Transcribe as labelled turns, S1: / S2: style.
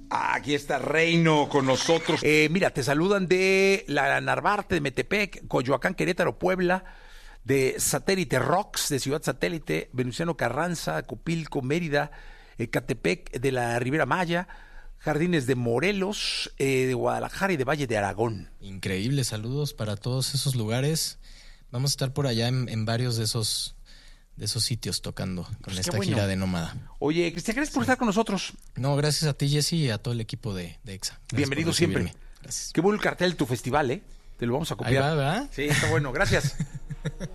S1: Aquí está Reino con nosotros. Mira, te saludan de la Narvarte, de Metepec, Coyoacán, Querétaro, Puebla, de Satélite Rocks, de Ciudad Satélite, Venustiano Carranza, Copilco, Mérida, Catepec, de la Ribera Maya, Jardines de Morelos, de Guadalajara y de Valle de Aragón.
S2: Increíble, saludos para todos esos lugares. Vamos a estar por allá en varios de esos sitios tocando con
S1: Pues
S2: esta
S1: bueno.
S2: gira de Nómada.
S1: Oye, Cristian, gracias por estar con nosotros.
S2: No, gracias a ti, Jesse, y a todo el equipo de EXA. Gracias.
S1: Bienvenido
S2: por recibirme.
S1: siempre.
S2: Gracias.
S1: Qué bueno el cartel de tu festival, ¿eh? Te lo vamos a copiar.
S2: Ahí va, ¿verdad?
S1: Sí, está bueno. Gracias.